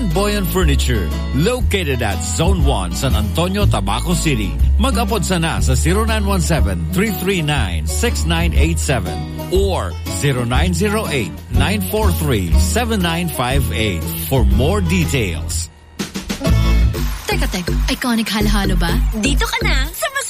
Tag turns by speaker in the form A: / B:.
A: Flamboyant Furniture, located at Zone 1, San Antonio, Tabaco City. Mag-apod sana sa 0917-339-6987 or 0908-943-7958 for more details.
B: Teka, iconic halo-halo ba? Dito ka na sa